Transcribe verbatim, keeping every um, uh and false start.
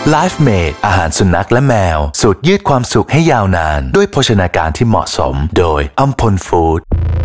Life Made อาหารสุนัขและแมวสูตรยืดความสุขให้ยาวนานด้วยโภชนาการที่เหมาะสมโดยอัมพลฟู้ด